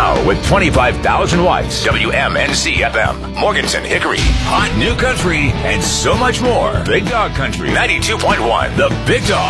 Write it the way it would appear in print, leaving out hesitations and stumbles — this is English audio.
Now, with 25,000 watts, WMNC FM, Morganton, Hickory, hot new country, and so much more. Big Dog Country, 92.1, The Big Dog.